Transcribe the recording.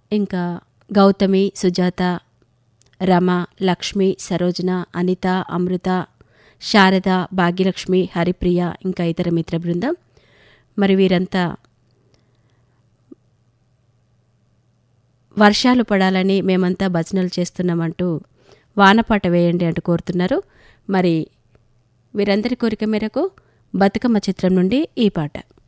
ఇంకా గౌతమి, సుజాత, రమ, లక్ష్మి, సరోజన, అనిత, అమృత, శారద, భాగ్యలక్ష్మి, హరిప్రియ, ఇంకా ఇతర మిత్ర బృందం. మరి వీరంతా వర్షాలు పడాలని మేమంతా భజనలు చేస్తున్నామంటూ వానపాట వేయండి అంటూ కోరుతున్నారు. మరి వీరందరి కోరిక మేరకు బతుకమ్మ చిత్రం నుండి ఈ పాట.